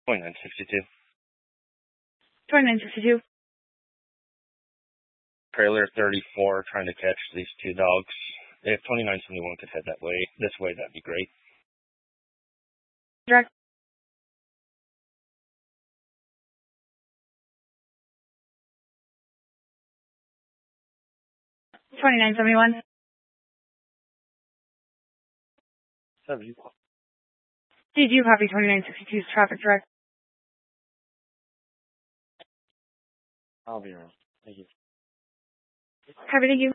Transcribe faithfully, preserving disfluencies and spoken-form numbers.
twenty-nine sixty-two. twenty-nine sixty-two. Trailer thirty-four, trying to catch these two dogs. If twenty-nine seventy-one could head that way, this way, that'd be great. Direct. twenty-nine seventy-one. seventy. Did you copy twenty-nine sixty-two's traffic direct? I'll be around. Thank you. Copy, thank you.